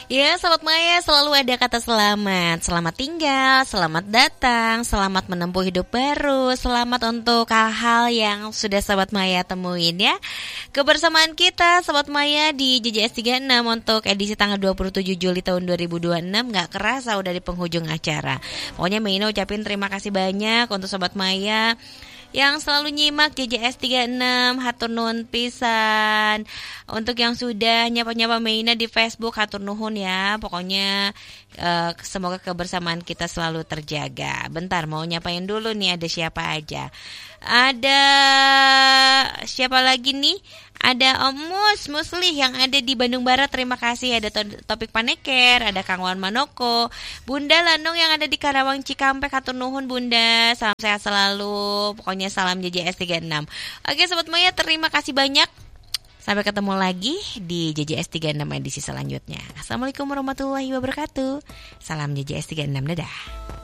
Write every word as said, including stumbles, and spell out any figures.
Ya, Sobat Maya selalu ada kata selamat. Selamat tinggal, selamat datang, selamat menempuh hidup baru, selamat untuk hal-hal yang sudah Sobat Maya temuin ya. Kebersamaan kita Sobat Maya di J J S tiga puluh enam untuk edisi tanggal dua puluh tujuh Juli tahun dua ribu dua puluh enam gak kerasa udah di penghujung acara. Pokoknya Meina ucapin terima kasih banyak untuk Sobat Maya yang selalu nyimak J J S tiga puluh enam, hatur nuhun pisan. Untuk yang sudah nyapa-nyapa Meina di Facebook, hatur nuhun ya. Pokoknya uh, semoga kebersamaan kita selalu terjaga. Bentar mau nyapain dulu nih, ada siapa aja. Ada siapa lagi nih? Ada Om Mus Muslih yang ada di Bandung Barat, terima kasih. Ada to- Topik Paneker, ada Kang Wan Manoko, Bunda Landong yang ada di Karawang Cikampek, hatur nuhun Bunda. Salam sehat selalu. Pokoknya salam J J S tiga puluh enam. Oke Sobat Maya, terima kasih banyak. Sampai ketemu lagi di J J S tiga puluh enam edisi selanjutnya. Assalamualaikum warahmatullahi wabarakatuh. Salam J J S tiga puluh enam, dadah.